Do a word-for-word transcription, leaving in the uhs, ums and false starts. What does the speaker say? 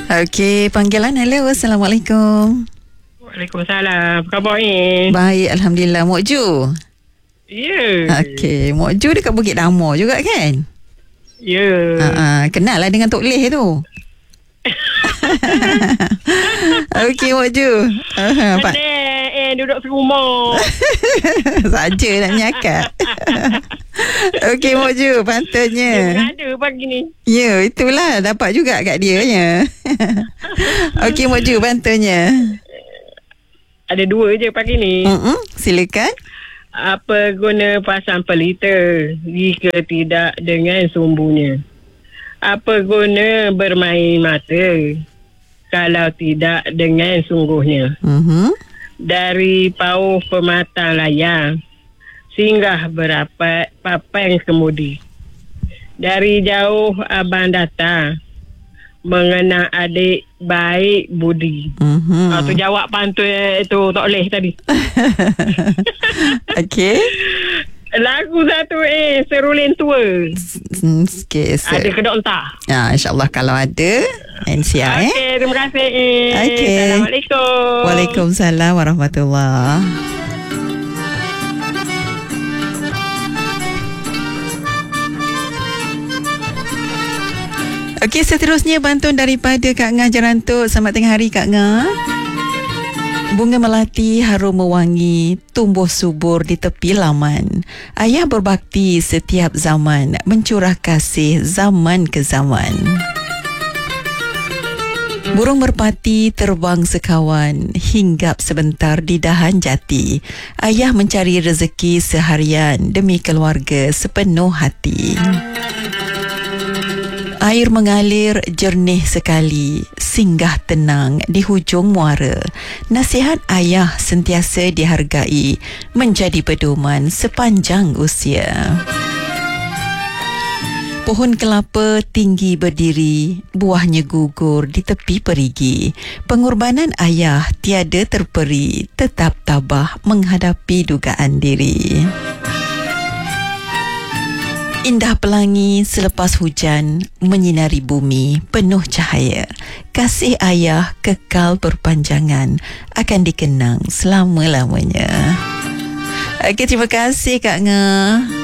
Okey, panggilan. Hello, Assalamualaikum. Waalaikumsalam. Apa khabar ni? Baik, Alhamdulillah. Mok Ju. Ya. Okey, Mok Ju dekat Bukit Damar juga kan? Ya. Uh-uh. Kenal lah dengan Tok Leh tu. Okey, Mok Ju. Uh-huh. Pak. Eh, duduk serumah. Saja nak nyakap. Okey, Mok Ju, pantasnya. Dia ada pagi ni. Ya, itulah. Dapat juga kat dia nya. Okey, Mok Ju, pantasnya. Ada dua je pagi ni. Uh-uh. Silakan. Apa guna pasang pelita jika tidak dengan sumbunya? Apa guna bermain mata kalau tidak dengan sungguhnya? Uh-huh. Dari pauh pematang layar singgah berapat papan kemudi. Dari jauh abang datang mengenal adik baik budi. Uh-huh. Ah, tu jawab pantun itu Tok Leh tadi. Okey. Lagu satu eh Serulin Tua. Okay, so. Ada kedok entah. Ya, insyaAllah kalau ada N C R. Okey, eh. terima kasih. Eh. Okey. Assalamualaikum. Waalaikumsalam warahmatullahi. Okey, seterusnya pantun daripada Kak Ngah Jerantuk. Selamat tengah hari Kak Ngah. Bunga melati harum mewangi, tumbuh subur di tepi laman. Ayah berbakti setiap zaman, mencurah kasih zaman ke zaman. Burung merpati terbang sekawan, hinggap sebentar di dahan jati. Ayah mencari rezeki seharian demi keluarga sepenuh hati. Air mengalir jernih sekali, singgah tenang di hujung muara. Nasihat ayah sentiasa dihargai, menjadi pedoman sepanjang usia. Pohon kelapa tinggi berdiri, buahnya gugur di tepi perigi. Pengorbanan ayah tiada terperi, tetap tabah menghadapi dugaan diri. Indah pelangi selepas hujan menyinari bumi penuh cahaya. Kasih ayah kekal berpanjangan, akan dikenang selama-lamanya. Okey, terima kasih Kak Ngah.